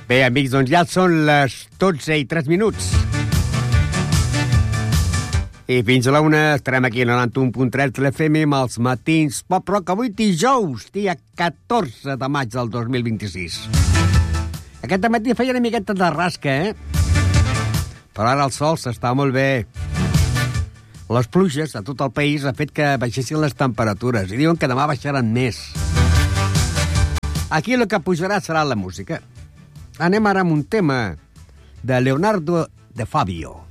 Bé, amics, doncs ja són les 12:03. I fins a la 1 estarem aquí a 91.3 de l'FM amb els matins Pop Rock, avui dijous, dia 14 de maig del 2026. Aquest matí feia una miqueta de rasca, Però ara el sol s'està molt bé. Les pluges a tot el país ha fet que baixessin les temperatures i diuen que demà baixaran més. Aquí el que pujarà serà la música. Anem ara amb un tema de Leonardo De Fabio.